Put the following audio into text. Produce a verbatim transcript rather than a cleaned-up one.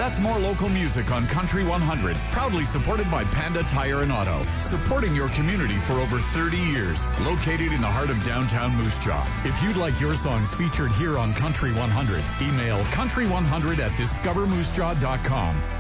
That's more local music on Country one hundred, proudly supported by Panda Tire and Auto, supporting your community for over thirty years, located in the heart of downtown Moose Jaw. If you'd like your songs featured here on Country one hundred, email country one hundred at discover moose jaw dot com.